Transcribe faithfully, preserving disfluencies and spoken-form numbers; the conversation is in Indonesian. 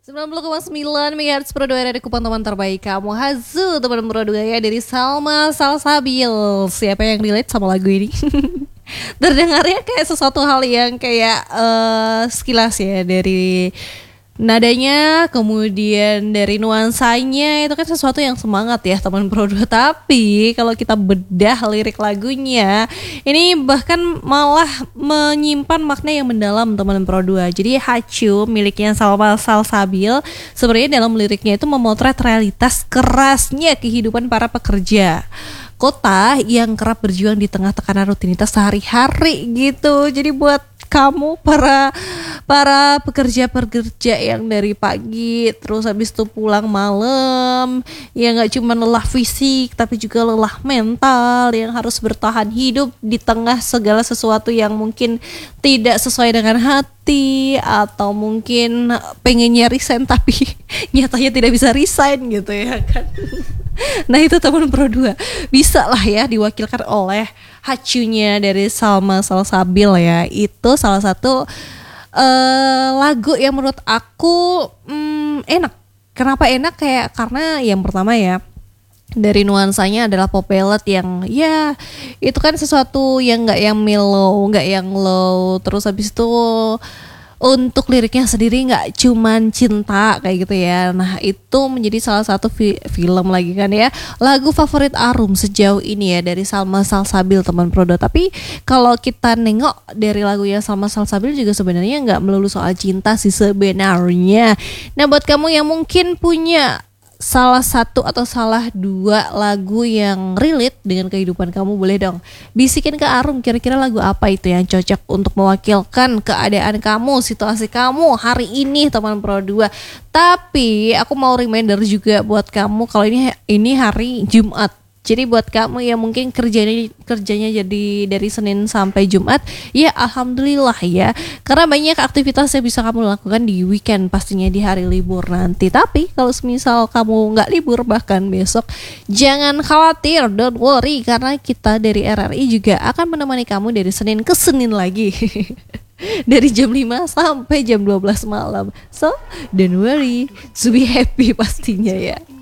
sembilan puluh koma sembilan megahertz per dua dari kupon teman terbaik kamu. Hazu teman berdua ya dari Salma Salsabil. Siapa yang relate sama lagu ini? Terdengarnya kayak sesuatu hal yang kayak uh, sekilas ya, dari nadanya, kemudian dari nuansanya, itu kan sesuatu yang semangat ya teman Pro dua. Tapi kalau kita bedah lirik lagunya, ini bahkan malah menyimpan makna yang mendalam teman Pro dua. Jadi Hachu miliknya Salma Salsabil sebenarnya dalam liriknya itu memotret realitas kerasnya kehidupan para pekerja kota yang kerap berjuang di tengah tekanan rutinitas sehari-hari gitu. Jadi buat kamu para para pekerja-pekerja yang dari pagi terus habis itu pulang malam, ya nggak cuma lelah fisik tapi juga lelah mental, yang harus bertahan hidup di tengah segala sesuatu yang mungkin tidak sesuai dengan hati, atau mungkin pengennya resign tapi nyatanya tidak bisa resign gitu ya kan. Nah itu teman Pro dua bisa lah ya diwakilkan oleh Hachunya dari Salma Salsabil ya. Itu salah satu uh, lagu yang menurut aku hmm, enak. Kenapa enak? Kayak karena yang pertama ya, dari nuansanya adalah pop ballad yang ya itu kan sesuatu yang gak yang mellow, gak yang low. Terus habis itu untuk liriknya sendiri nggak cuman cinta kayak gitu ya. Nah itu menjadi salah satu fi- film lagi kan ya, lagu favorit Arum sejauh ini ya dari Salma Salsabil teman Pro dua. Tapi kalau kita nengok dari lagunya Salma Salsabil juga sebenarnya nggak melulu soal cinta sih sebenarnya. Nah buat kamu yang mungkin punya salah satu atau salah dua lagu yang relate dengan kehidupan kamu, boleh dong bisikin ke Arum kira-kira lagu apa itu yang cocok untuk mewakilkan keadaan kamu, situasi kamu hari ini teman Pro dua. Tapi aku mau reminder juga buat kamu kalau ini ini hari Jumat. Jadi buat kamu yang mungkin kerjanya kerjanya jadi dari Senin sampai Jumat, ya alhamdulillah ya. Karena banyak aktivitas yang bisa kamu lakukan di weekend, pastinya di hari libur nanti. Tapi kalau semisal kamu nggak libur bahkan besok, jangan khawatir, don't worry, karena kita dari R R I juga akan menemani kamu dari Senin ke Senin lagi. Dari jam lima sampai jam dua belas malam. So, don't worry, to be happy pastinya ya.